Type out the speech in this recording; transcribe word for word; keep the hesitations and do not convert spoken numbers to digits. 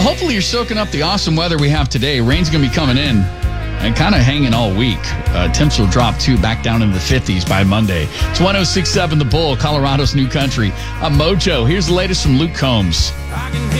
Well, hopefully you're soaking up the awesome weather we have today. Rain's going to be coming in and kind of hanging all week. Uh, temps will drop, too, back down into the fifties by Monday. It's one oh six point seven The Bull, Colorado's new country. I'm Mojo. Here's the latest from Luke Combs.